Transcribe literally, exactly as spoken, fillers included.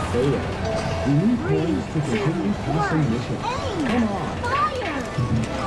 fail. We need Three, coins to two, continue passing one. missions. Aim! Come on. Fire!